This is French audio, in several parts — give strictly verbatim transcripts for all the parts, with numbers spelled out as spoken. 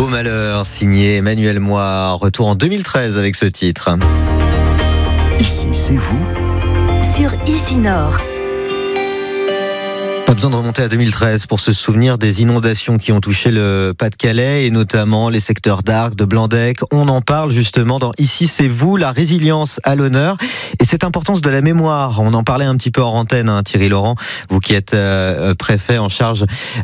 Beau malheur, signé Emmanuel Moir. Retour en deux mille treize avec ce titre. Ici, c'est vous sur Ici Nord. Pas besoin de remonter à deux mille treize pour se souvenir des inondations qui ont touché le Pas-de-Calais et notamment les secteurs d'Arques, de Blandec. On en parle justement dans Ici c'est vous, la résilience à l'honneur et cette importance de la mémoire. On en parlait un petit peu en antenne, hein, Thierry Laurent, vous qui êtes euh, préfet en charge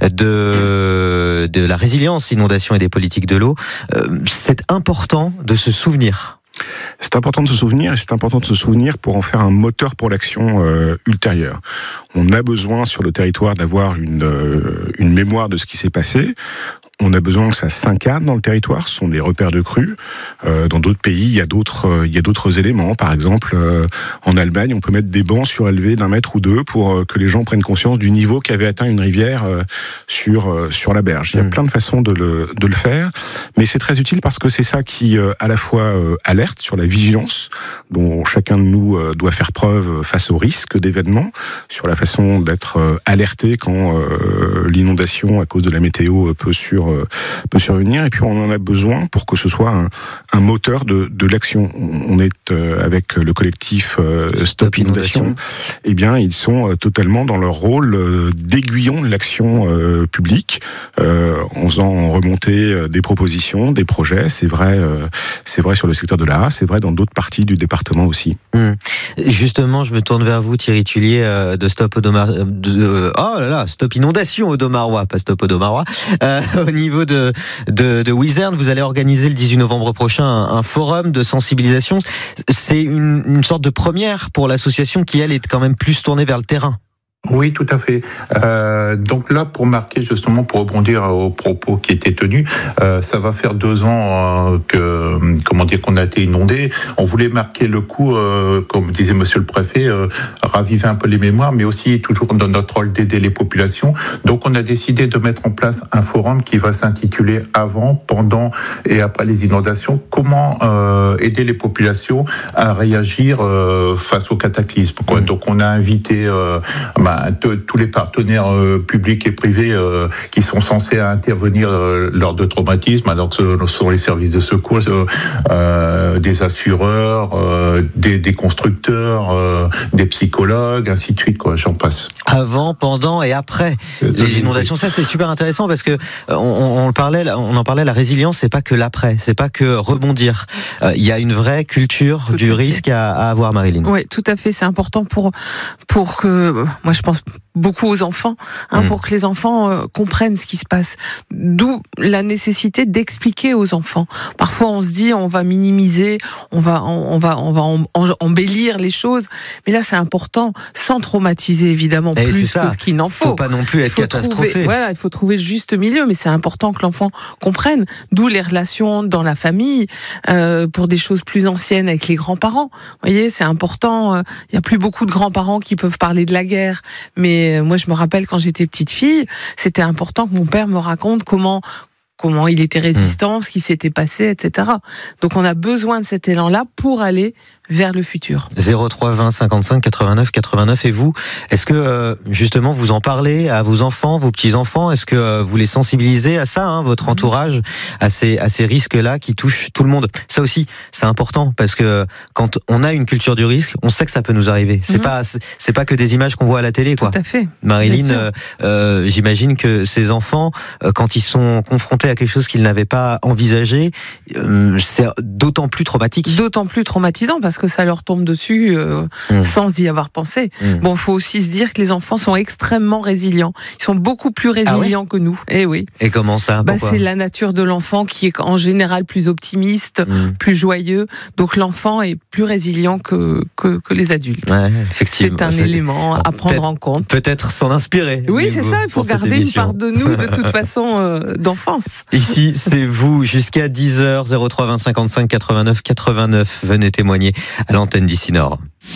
de, de la résilience, inondation et des politiques de l'eau. Euh, c'est important de se souvenir. C'est important de se souvenir, et c'est important de se souvenir pour en faire un moteur pour l'action euh, ultérieure. On a besoin sur le territoire d'avoir une, euh, une mémoire de ce qui s'est passé. On a besoin que ça s'incarne dans le territoire, ce sont des repères de crues. Euh, dans d'autres pays, il y a d'autres, euh, il y a d'autres éléments. Par exemple, euh, en Allemagne, on peut mettre des bancs surélevés d'un mètre ou deux pour euh, que les gens prennent conscience du niveau qu'avait atteint une rivière euh, sur euh, sur la berge. Il y a mmh. plein de façons de le de le faire, mais c'est très utile parce que c'est ça qui euh, à la fois euh, alerte sur la vigilance dont chacun de nous euh, doit faire preuve face au risque d'événements, sur la façon d'être euh, alerté quand euh, l'inondation à cause de la météo peut sur peut survenir, et puis on en a besoin pour que ce soit un, un moteur de, de l'action. On est euh, avec le collectif euh, Stop Inondation, eh bien ils sont euh, totalement dans leur rôle euh, d'aiguillon de l'action euh, publique, euh, en faisant remonter euh, des propositions, des projets. C'est vrai, euh, c'est vrai sur le secteur de l'A A, c'est vrai dans d'autres parties du département aussi. Mmh. Justement, je me tourne vers vous, Thierry Tullier, euh, de Stop Audomar... de, euh, oh là là, Stop Inondation Audomarois, pas Stop Audomarois. Euh, au niveau de, de, de Wizerne, vous allez organiser le dix-huit novembre prochain un, un forum de sensibilisation. C'est une, une sorte de première pour l'association qui, elle, est quand même plus tournée vers le terrain. Oui, tout à fait. Euh, donc là, pour marquer justement, pour rebondir aux propos qui étaient tenus, euh, ça va faire deux ans euh, que, comment dire, qu'on a été inondé. On voulait marquer le coup, euh, comme disait Monsieur le Préfet, euh, raviver un peu les mémoires, mais aussi toujours dans notre rôle d'aider les populations. Donc, on a décidé de mettre en place un forum qui va s'intituler avant, pendant et après les inondations. Comment euh, aider les populations à réagir euh, face au cataclysme, quoi. Mmh. Donc, on a invité euh, bah, tous les partenaires euh, publics et privés euh, qui sont censés intervenir euh, lors de traumatismes, alors que ce sont les services de secours, euh, euh, des assureurs, euh, des, des constructeurs, euh, des psychologues, ainsi de suite, quoi, j'en passe. Avant, pendant et après les inondations, ça c'est super intéressant parce que on, on, on parlait, on en parlait, la résilience c'est pas que l'après, c'est pas que rebondir. Il euh, y a une vraie culture tout du risque à, à avoir, Marilyn. Oui, tout à fait, c'est important pour pour que moi je pense beaucoup aux enfants, hein, mmh. pour que les enfants euh, comprennent ce qui se passe. D'où la nécessité d'expliquer aux enfants. Parfois, on se dit, on va minimiser, on va, on, on va, on va en, en, embellir les choses. Mais là, c'est important, sans traumatiser évidemment et plus que ce qu'il n'en faut. Faut pas non plus être catastrophé. Trouver, voilà, il faut trouver le juste milieu, mais c'est important que l'enfant comprenne. D'où les relations dans la famille, euh, pour des choses plus anciennes avec les grands-parents. Vous voyez, c'est important. Il euh, y a plus beaucoup de grands-parents qui peuvent parler de la guerre, mais moi, je me rappelle quand j'étais petite fille, c'était important que mon père me raconte comment comment il était résistant, mmh. ce qui s'était passé, et cetera. Donc, on a besoin de cet élan-là pour aller vers le futur. zéro trois vingt cinquante-cinq quatre-vingt-neuf quatre-vingt-neuf. Et vous, est-ce que euh, justement vous en parlez à vos enfants, vos petits-enfants? Est-ce que euh, vous les sensibilisez à ça, hein, votre entourage, à ces, à ces risques-là qui touchent tout le monde? Ça aussi, c'est important parce que quand on a une culture du risque, on sait que ça peut nous arriver. C'est mmh. pas, c'est pas que des images qu'on voit à la télé, quoi. Tout à fait. Marilyn, euh, euh, j'imagine que ces enfants, euh, quand ils sont confrontés à quelque chose qu'ils n'avaient pas envisagé, euh, c'est d'autant plus traumatique. D'autant plus traumatisant parce que ça leur tombe dessus euh, mmh. sans y avoir pensé. Mmh. Bon, il faut aussi se dire que les enfants sont extrêmement résilients. Ils sont beaucoup plus résilients ah ouais que nous. Eh oui. Et comment ça? Bah, c'est la nature de l'enfant qui est en général plus optimiste, mmh. plus joyeux. Donc l'enfant est plus résilient que, que, que les adultes. Ouais, effectivement. C'est un c'est... élément à prendre en compte. Peut-être s'en inspirer. Oui, c'est ça. Il faut garder une part de nous, de toute façon, euh, d'enfance. Ici, c'est vous, jusqu'à dix heures, zéro trois vingt cinquante-cinq quatre-vingt-neuf quatre-vingt-neuf. Venez témoigner à l'antenne d'Ici Nord.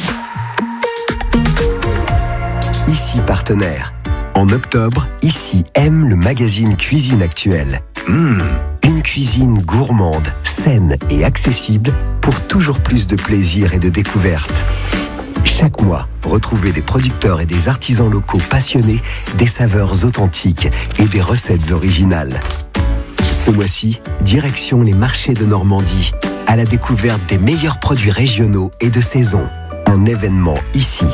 Ici partenaire. En octobre, Ici aime le magazine Cuisine Actuelle. Mmh, une cuisine gourmande, saine et accessible pour toujours plus de plaisir et de découverte. Chaque mois, retrouvez des producteurs et des artisans locaux passionnés, des saveurs authentiques et des recettes originales. Ce mois-ci, direction les marchés de Normandie, à la découverte des meilleurs produits régionaux et de saison. Un événement ici.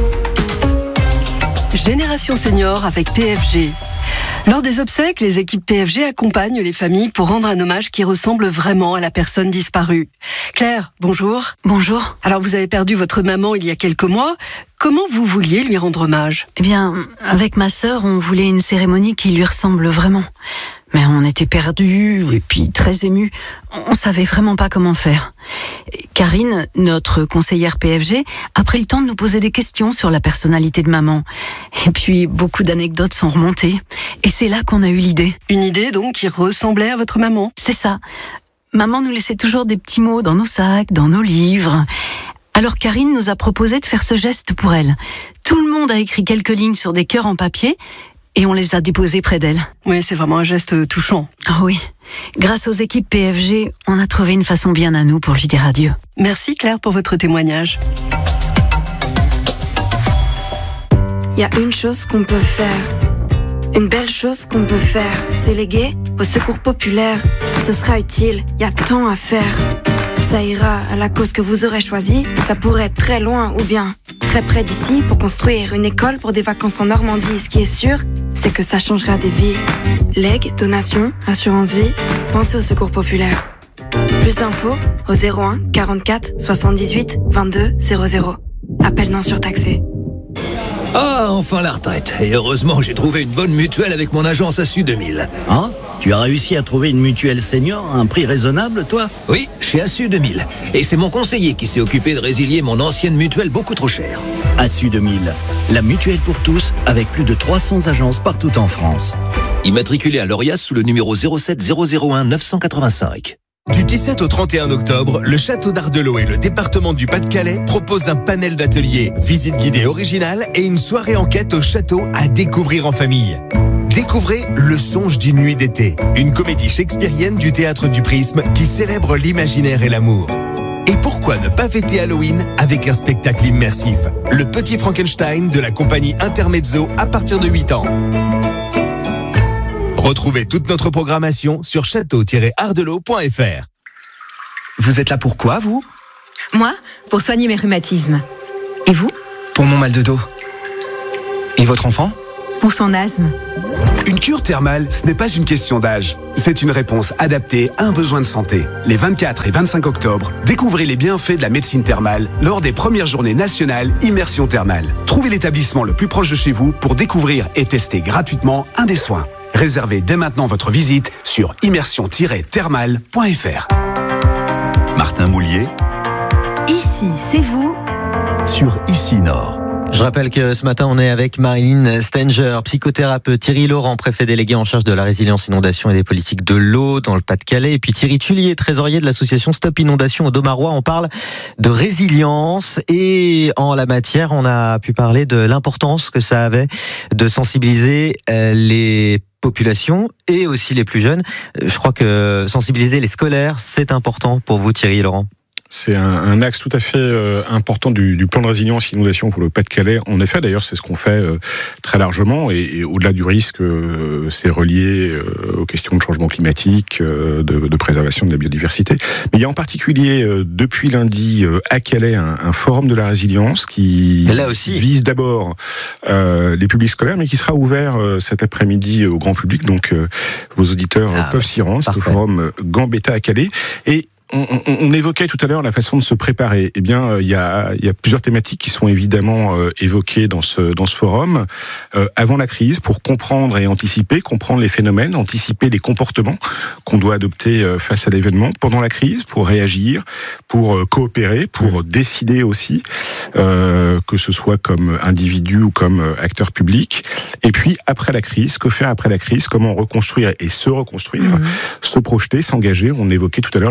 Génération Senior avec P F G. Lors des obsèques, les équipes P F G accompagnent les familles pour rendre un hommage qui ressemble vraiment à la personne disparue. Claire, bonjour. Bonjour. Alors vous avez perdu votre maman il y a quelques mois. Comment vous vouliez lui rendre hommage ? Eh bien, avec ma sœur, on voulait une cérémonie qui lui ressemble vraiment. Mais on était perdus et puis très émus. On savait vraiment pas comment faire. Karine, notre conseillère P F G, a pris le temps de nous poser des questions sur la personnalité de maman. Et puis, beaucoup d'anecdotes sont remontées. Et c'est là qu'on a eu l'idée. Une idée donc qui ressemblait à votre maman ? C'est ça. Maman nous laissait toujours des petits mots dans nos sacs, dans nos livres. Alors Karine nous a proposé de faire ce geste pour elle. Tout le monde a écrit quelques lignes sur des cœurs en papier et on les a déposés près d'elle. Oui, c'est vraiment un geste touchant. Ah oui. Grâce aux équipes P F G, on a trouvé une façon bien à nous pour lui dire adieu. Merci Claire pour votre témoignage. Il y a une chose qu'on peut faire. Une belle chose qu'on peut faire, c'est léguer au secours populaire. Ce sera utile, il y a tant à faire. Ça ira à la cause que vous aurez choisie. Ça pourrait être très loin ou bien très près d'ici pour construire une école pour des vacances en Normandie. Ce qui est sûr, c'est que ça changera des vies. Legs, donations, assurance vie, pensez au secours populaire. Plus d'infos au zéro un quarante-quatre soixante-dix-huit vingt-deux zéro zéro. Appel non surtaxé. Ah, enfin la retraite. Et heureusement, j'ai trouvé une bonne mutuelle avec mon agence A S U deux mille. Ah, tu as réussi à trouver une mutuelle senior à un prix raisonnable, toi ? Oui, chez A S U deux mille. Et c'est mon conseiller qui s'est occupé de résilier mon ancienne mutuelle beaucoup trop chère. A S U deux mille, la mutuelle pour tous, avec plus de trois cents agences partout en France. Immatriculé à l'Orias sous le numéro zéro sept zéro zéro un neuf cent quatre-vingt-cinq. Du dix-sept au trente et un octobre, le château d'Ardelot et le département du Pas-de-Calais proposent un panel d'ateliers, visites guidées originales et une soirée enquête au château à découvrir en famille. Découvrez Le Songe d'une nuit d'été, une comédie shakespearienne du théâtre du Prisme qui célèbre l'imaginaire et l'amour. Et pourquoi ne pas fêter Halloween avec un spectacle immersif, Le Petit Frankenstein de la compagnie Intermezzo à partir de huit ans. Retrouvez toute notre programmation sur château tiret ardelot point f r. Vous êtes là pour quoi, vous ? Moi, pour soigner mes rhumatismes. Et vous ? Pour mon mal de dos. Et votre enfant ? Pour son asthme. Une cure thermale, ce n'est pas une question d'âge. C'est une réponse adaptée à un besoin de santé. Les vingt-quatre et vingt-cinq octobre, découvrez les bienfaits de la médecine thermale lors des premières journées nationales Immersion Thermale. Trouvez l'établissement le plus proche de chez vous pour découvrir et tester gratuitement un des soins. Réservez dès maintenant votre visite sur immersion tiret thermale point f r. Martin Moulier. Ici, c'est vous. Sur Ici Nord. Je rappelle que ce matin, on est avec Marilyn Stenger, psychothérapeute, Thierry Laurent, préfet délégué en charge de la résilience inondation et des politiques de l'eau dans le Pas-de-Calais, et puis Thierry Tullier, trésorier de l'association Stop Inondation au Domarois. On parle de résilience et en la matière, on a pu parler de l'importance que ça avait de sensibiliser les populations et aussi les plus jeunes. Je crois que sensibiliser les scolaires, c'est important pour vous, Thierry Laurent. C'est un, un axe tout à fait euh, important du, du plan de résilience inondation pour le Pas-de-Calais. En effet, d'ailleurs, c'est ce qu'on fait euh, très largement. Et, et au-delà du risque, euh, c'est relié euh, aux questions de changement climatique, euh, de, de préservation de la biodiversité. Mais il y a en particulier, euh, depuis lundi, euh, à Calais, un, un forum de la résilience qui là aussi vise d'abord euh, les publics scolaires, mais qui sera ouvert euh, cet après-midi au grand public. Donc, euh, vos auditeurs ah, peuvent ouais, s'y rendre. C'est le forum Gambetta à Calais. Et On, on, on évoquait tout à l'heure la façon de se préparer. Eh bien, il euh, y a, il y a plusieurs thématiques qui sont évidemment euh, évoquées dans ce dans ce forum. Euh, avant la crise, pour comprendre et anticiper, comprendre les phénomènes, anticiper les comportements qu'on doit adopter euh, face à l'événement. Pendant la crise, pour réagir, pour euh, coopérer, pour mmh. décider aussi, euh, que ce soit comme individu ou comme euh, acteur public. Et puis après la crise, que faire après la crise ? Comment reconstruire et se reconstruire, mmh. se projeter, s'engager. On évoquait tout à l'heure les questions de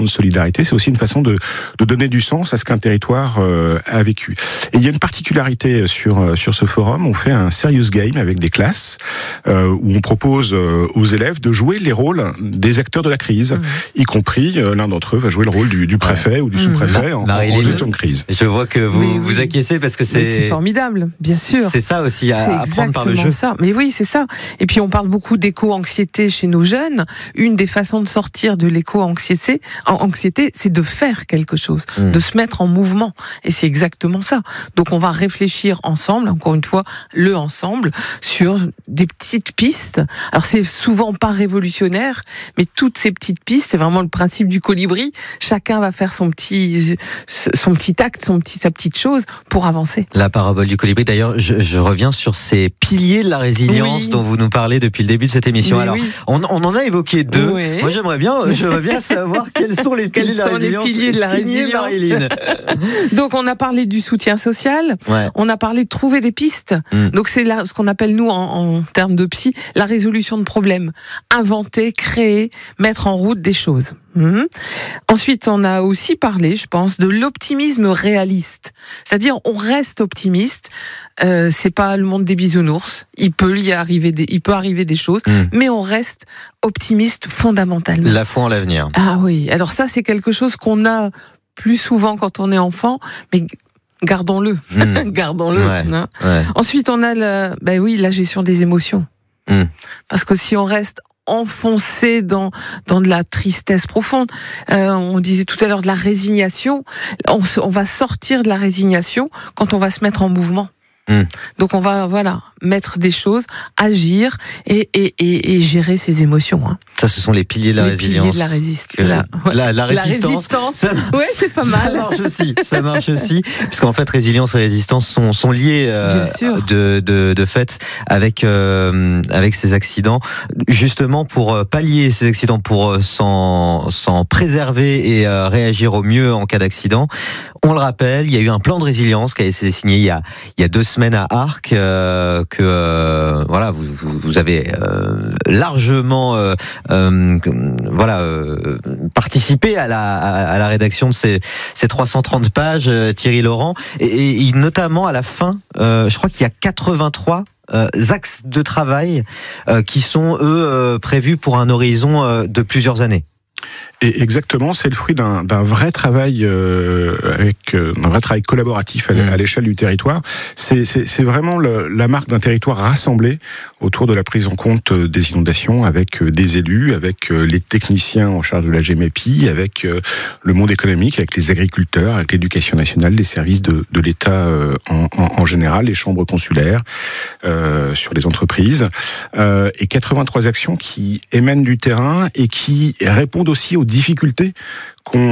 solidarité, c'est aussi une façon de, de donner du sens à ce qu'un territoire euh, a vécu. Et il y a une particularité sur, sur ce forum, on fait un serious game avec des classes euh, où on propose euh, aux élèves de jouer les rôles des acteurs de la crise, mmh. y compris euh, l'un d'entre eux va jouer le rôle du, du préfet ouais. ou du sous-préfet mmh. en, en gestion de crise. Je vois que vous, oui. vous acquiescez parce que c'est... C'est formidable, bien sûr. C'est ça aussi à apprendre par le jeu. Ça. Mais oui, c'est ça. Et puis on parle beaucoup d'éco-anxiété chez nos jeunes. Une des façons de sortir de l'éco-anxiété, anxiété, c'est de faire quelque chose, mmh. de se mettre en mouvement. Et c'est exactement ça. Donc on va réfléchir ensemble, encore une fois, le ensemble, sur des petites pistes. Alors c'est souvent pas révolutionnaire, mais toutes ces petites pistes, c'est vraiment le principe du colibri. Chacun va faire son petit, son petit acte, son petit, sa petite chose pour avancer. La parabole du colibri. D'ailleurs, je, je reviens sur ces piliers de la résilience oui. dont vous nous parlez depuis le début de cette émission. Oui, Alors, oui. on, on en a évoqué deux. Oui. Moi, j'aimerais bien, j'aimerais bien savoir quels sont les piliers, de, la les piliers de la résilience. Marilyn. Donc, on a parlé du soutien social. Ouais. On a parlé de trouver des pistes. Mm. Donc, c'est là ce qu'on appelle nous, en, en termes de psy, la résolution de problèmes. Inventer, créer, mettre en route des choses. Mmh. Ensuite, on a aussi parlé, je pense, de l'optimisme réaliste. C'est-à-dire, on reste optimiste. Euh, c'est pas le monde des bisounours. Il peut y arriver des, il peut arriver des choses, mmh. mais on reste optimiste fondamentalement. La foi en l'avenir. Ah oui. Alors ça, c'est quelque chose qu'on a plus souvent quand on est enfant, mais gardons-le, mmh. gardons-le. Ouais. Hein. Ouais. Ensuite, on a la, ben oui, la gestion des émotions. Mmh. Parce que si on reste enfoncé dans dans de la tristesse profonde. Euh, on disait tout à l'heure de la résignation. On, on va sortir de la résignation quand on va se mettre en mouvement. Mmh. Donc on va voilà mettre des choses, agir et et et, et gérer ses émotions. Hein. Ça, ce sont les piliers de la les résilience. Piliers de la, résist- que, la, la, la résistance. La résistance. Ça, ouais, c'est pas mal. Ça marche aussi. Ça marche aussi, parce qu'en fait, résilience et résistance sont sont liés euh, de de de fait avec euh, avec ces accidents. Justement pour pallier ces accidents, pour s'en s'en préserver et euh, réagir au mieux en cas d'accident. On le rappelle, il y a eu un plan de résilience qui a été signé il y a il y a deux semaines à Arques, euh, que euh, voilà vous vous avez euh, largement euh, euh, voilà euh, participé à la à, à la rédaction de ces ces trois cent trente pages, euh, Thierry Laurent, et, et notamment à la fin, euh, je crois qu'il y a quatre-vingt-trois Euh, axes de travail euh, qui sont eux euh, prévus pour un horizon euh, de plusieurs années. Et exactement, c'est le fruit d'un, d'un vrai travail euh, avec euh, un vrai travail collaboratif à, à l'échelle du territoire. C'est, c'est, c'est vraiment le, la marque d'un territoire rassemblé autour de la prise en compte des inondations, avec des élus, avec les techniciens en charge de la GEMEPI, avec le monde économique, avec les agriculteurs, avec l'éducation nationale, les services de, de l'État en, en, en général, les chambres consulaires, euh, sur les entreprises, euh, et quatre-vingt-trois actions qui émanent du terrain et qui répondent aussi aux difficultés qu'on